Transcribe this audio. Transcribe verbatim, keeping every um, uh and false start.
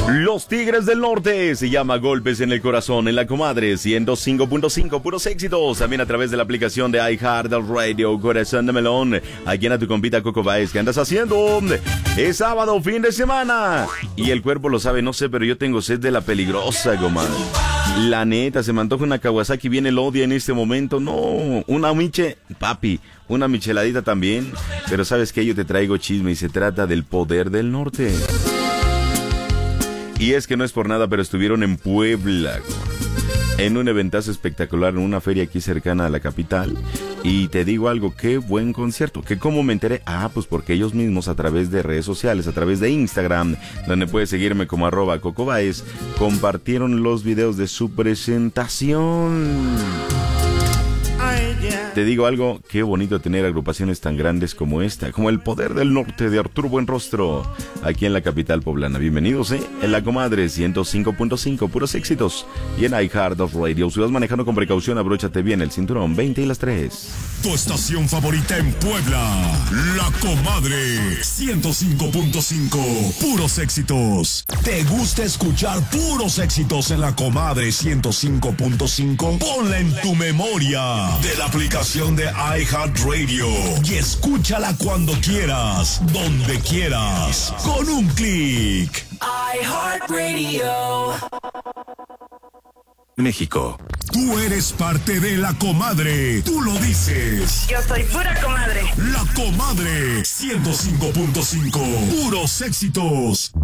Los Tigres del Norte se llama Golpes en el Corazón en la Comadre ciento cinco punto cinco, puros éxitos. También a través de la aplicación de iHeartRadio, Corazón de Melón. Aquí en a tu compita Coco Baez. ¿Qué andas haciendo? Es sábado, fin de semana. Y el cuerpo lo sabe, no sé, pero yo tengo sed de la peligrosa, comadre. La neta, se me antoja una Kawasaki bien elodia en este momento. No, una miche, papi, una micheladita también. Pero sabes que yo te traigo chisme y se trata del Poder del Norte. Y es que no es por nada, pero estuvieron en Puebla, en un eventazo espectacular, en una feria aquí cercana a la capital. Y te digo algo, qué buen concierto. ¿Que cómo me enteré? Ah, pues porque ellos mismos a través de redes sociales, a través de Instagram, donde puedes seguirme como arroba Coco Baez, compartieron los videos de su presentación. Te digo algo, qué bonito tener agrupaciones tan grandes como esta, como el Poder del Norte de Arturo Buenrostro, aquí en la capital poblana. Bienvenidos, ¿eh? En la Comadre ciento cinco punto cinco, puros éxitos. Y en iHeartRadio, si vas manejando con precaución, abróchate bien el cinturón, veinte y las tres. Tu estación favorita en Puebla, La Comadre ciento cinco punto cinco, puros éxitos. ¿Te gusta escuchar puros éxitos en La Comadre ciento cinco punto cinco? Ponla en tu memoria de la aplicación de iHeartRadio y escúchala cuando quieras, donde quieras, con un clic. iHeartRadio. México. Tú eres parte de La Comadre. Tú lo dices. Yo soy pura comadre. La Comadre ciento cinco punto cinco. Puros éxitos.